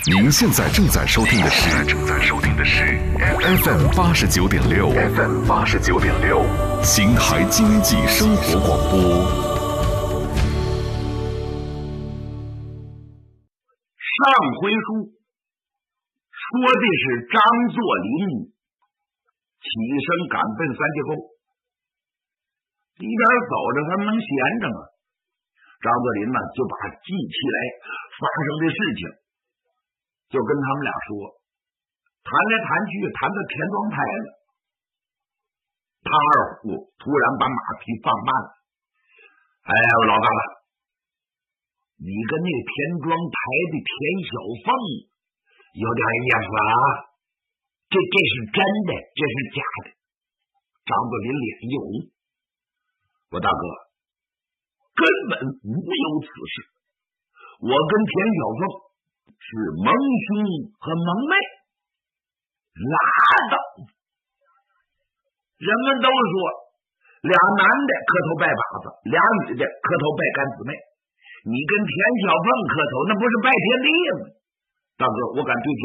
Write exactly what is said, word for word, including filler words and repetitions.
您现在正在收听的是正在收听的是 F M 八十九点六 F M 八十九点六邢台经济生活广播。 上回书说的是张作霖起身赶奔三界沟，一边走着还能闲着吗？张作霖呢就把记起来发生的事情，就跟他们俩说，谈来谈去谈到田庄台了。唐二虎突然把马匹放慢了，哎呀，我老大了，你跟那个田庄台的田小凤有点意思啊，这这是真的，这是假的。张作霖脸一红，我大哥根本无有此事，我跟田小凤是盟兄和盟妹，拉倒！人们都说俩男的磕头拜把子，俩女的磕头拜干姊妹，你跟田小凤磕头，那不是拜天地吗？大哥，我敢对天